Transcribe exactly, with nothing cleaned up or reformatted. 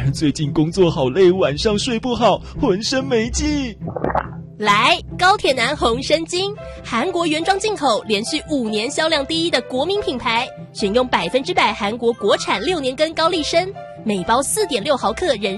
最近工作好累，晚上睡不好，浑身没劲。 来，高铁男红参精，韩国原装进口，连续五年销量第一的国民品牌，选用百分之百韩国国产六年根高丽参，每包四点六毫克人